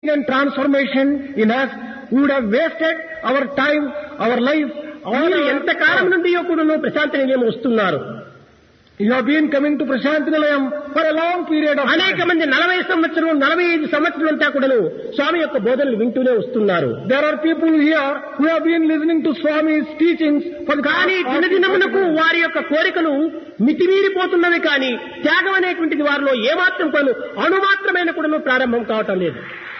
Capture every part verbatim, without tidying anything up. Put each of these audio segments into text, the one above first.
and transformation in us, we would have wasted our time, our life. మీరు ఎంత కాలం నుండి కూడా ప్రశాంతి నిలయం వస్తున్నారు. You have been coming to Prashanti Nilayam for a long period of time. అనేక మంది నలభై సంవత్సరం నలభై ఐదు సంవత్సరాలు అంతా కూడాను స్వామి యొక్క బోధనలు వింటూనే వస్తున్నారు. There are people here who have been listening to Swami's teachings for the కానీ దినదినమునకు వారి యొక్క కోరికలు మితిమీరిపోతున్నవి, కానీ త్యాగం అనేటువంటిది వారిలో ఏమాత్రం కూడా అణుమాత్రమైన కూడా ప్రారంభం కావటం లేదు.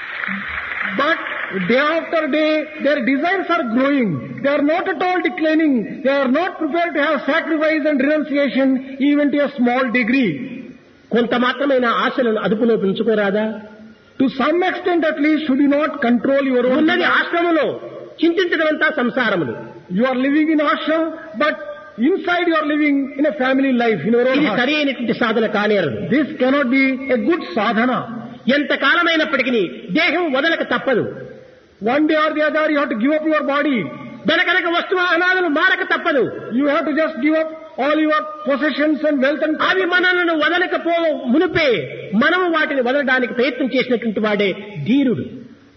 But day after day, their desires are growing. They are not at all declining. They are not prepared to have sacrifice and renunciation even to a small degree. కొంత మాత్రమైన ఆశలను అదుపులో పెంచుకోరాదా? To some extent at least, should you not control your own? ఉన్నది ఆశ్రమంలో, చింతించడమంతా సంసారములు. You are living in ashram, but inside you are living in a family life, in your own ఇది heart. సరి అయినటువంటి సాధన కానేరదు. This cannot be a good sadhana. ఎంత కాలమైనప్పటికీ దేహం వదలక తప్పదు. One day or the other, you have to give up your body. వెనకనక వస్తువాహనాలను మారక తప్పదు. You have to just give up all your possessions and wealth and అవి మనలను వదలకపో మునిపే మనము వాటిని వదలడానికి ప్రయత్నం చేసినటువంటి వాడే ధీరుడు.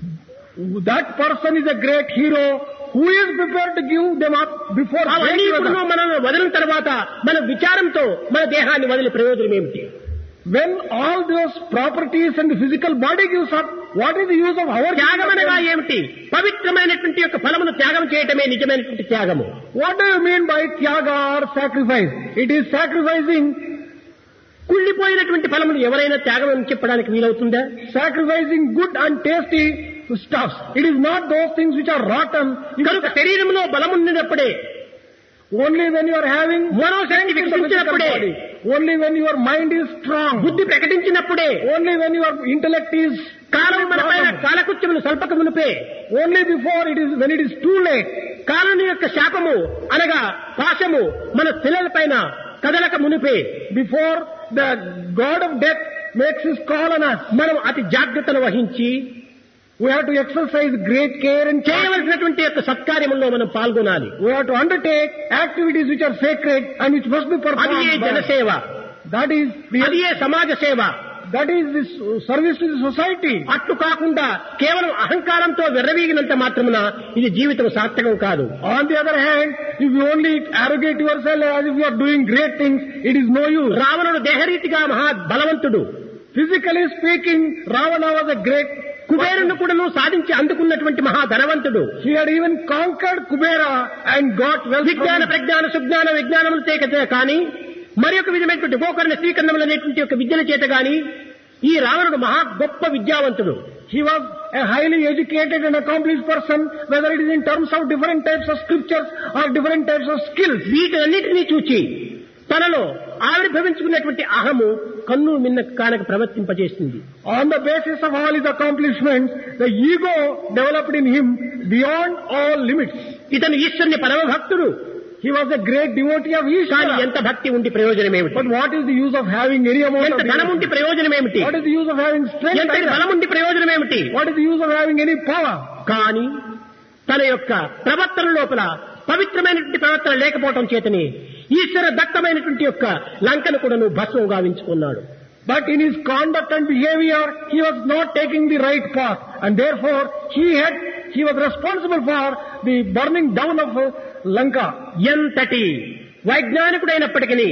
That person is a great hero who is prepared to give them up before అవన్నీ ఇప్పుడు మనల్ని వదిలిన తర్వాత మన విచారంతో మన దేహాన్ని వదిలి ప్రయోజనం ఏమిటి? When all those properties and the physical body gives up, what is the use of our త్యాగం అనగా ఏమిటి? పవిత్రమైనటువంటి యొక్క ఫలమును త్యాగం చేయటమే నిజమైనటువంటి త్యాగము. What do you mean by tyaga or sacrifice? It is sacrificing. కుళ్ళిపోయినటువంటి ఫలమును ఎవరైనా త్యాగం అని చెప్పడానికి వీలవుతుందా? Sacrificing good and tasty stuffs. It is not those things which are rotten. కనుక శరీరంలో బలమున్నప్పుడే, only when you are having మనోశక్తి వికసించినప్పుడే, only when your mind is strong, బుద్ధి ప్రకటించినప్పుడే, only when your intellect is కాలం మనపైన కాలకృత్యములు స్వల్పక మునిపే, only before it is when it is too late, కాలం యొక్క శాపము అనగా పాశము మన శిలలపైన కదలక మునిపే, before the god of death makes his call on us, మనం అతి జాగ్రత్తను వహించి we have to exercise great care and చేయవలసినటువంటి యొక్క సత్కార్యముల్లో మనం పాల్గొనాలి. we have to undertake activities which are sacred and which must be performed. అది ఏ జనసేవ, that is అది ఏ సమాజ సేవ, that is this service to the society. అట్లు కాకుండా కేవలం అహంకారంతో విర్రవీగినంత మాత్రమున ఇది జీవితం సార్థకం కాదు. On the other hand, if you only arrogate yourself as if you are doing great things, it is no use. రావణుడు దేహరీతిగా మహా బలవంతుడు. Physically speaking, Ravana was a great కుబేరును కూడాను సాధించి అందుకున్నటువంటి మహా ధనవంతుడు. He had even conquered Kubera and got wealth. విజ్ఞాన ప్రజ్ఞాన సుజ్ఞాన విజ్ఞానములు చేత కానీ మరి ఒక విధమైనటువంటి గోకరణ స్వీకరణములు అనేటువంటి యొక్క విద్యల చేత గాని ఈ రావణుడు మహా గొప్ప విద్యావంతుడు. He was a highly educated and accomplished person, whether it is in terms of different types of scriptures or different types of skills. వీటన్నిటినీ చూచి తనలో ఆవిర్భవించుకున్నటువంటి అహము కన్ను మిన్న Kanaka ప్రవర్తింపజేసింది. On the basis of all his accomplishments, the ego developed in him beyond all limits. ఇతను ఈశ్వరుని పరమ భక్తుడు. He was a great devotee of కానీ Ishvara. ఎంత భక్తి ఉండి ప్రయోజనం ఏమిటి? But what is the use of having any amount ఎంత of ధనం ఉండి ప్రయోజనం ఏమిటి? What is the use of having strength? ఎంత బలం ఉండి ప్రయోజనం ఏమిటి? What is the use of having any power? కానీ తన యొక్క ప్రవర్తన లోపల పవిత్రమైనటువంటి ప్రవర్తన లేకపోవటం చేతనే ఈశ్వర దత్తమైనటువంటి యొక్క లంకను కూడా నువ్వు భస్మం గావించుకున్నాడు. But in his conduct and behavior, he was not taking the right path, and therefore he had he was responsible for the burning down of Lanka. ఎంతటి వైజ్ఞానికుడైనప్పటికీ,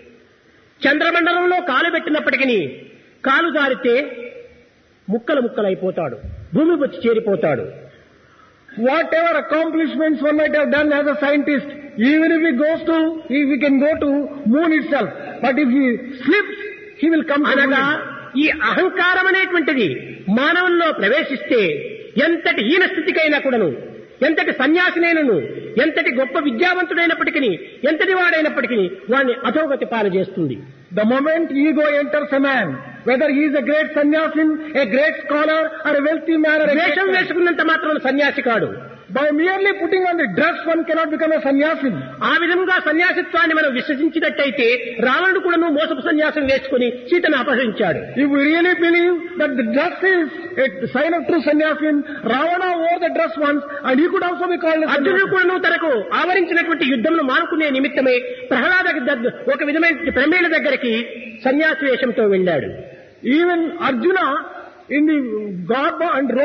చంద్రమండలంలో కాలు పెట్టినప్పటికీ కాలు జారితే ముక్కలు ముక్కలైపోతాడు, భూమి వచ్చి చేరిపోతాడు. Whatever accomplishments one might have done as a scientist, even if he goes to, if he can go to moon itself, but if he slips, he will come to అనగా moon. ఈ అహంకారం అనేటువంటిది మానవుల్లో ప్రవేశిస్తే ఎంతటి హీన స్థితికైనా కూడాను, ఎంతటి సన్యాసినైనను, ఎంతటి గొప్ప విద్యావంతుడైనప్పటికీ, ఎంతటి వాడైనప్పటికీ వాడిని అధోగతి పాలు చేస్తుంది. The moment ego enters a man, whether he is a great sannyasin, a great scholar, or a wealthy man, or a great వేషం man, వేసుకున్నంత మాత్రం సన్యాసి కాడు. by merely putting on the dress, one cannot become a sannyasin. ఆ విధంగా సన్యాసిత్వాన్ని మనం విశ్వసించినట్టయితే రావణుడు కూడాను మోసపు సన్యాసం వేసుకుని సీతను అపహరించాడు. If we really believe that the dress is a sign of true sannyasin, Ravana wore the dress once, and he could also be called a అర్జునుడు sannyasin. కూడాను తనకు ఆవరించినటువంటి యుద్ధంలో మానుకునే నిమిత్తమే ప్రహ్లాద ఒక విధమైన ప్రమేళ దగ్గరికి సన్యాసి వేషంతో వెళ్ళాడు. Even Arjuna in the garb and robe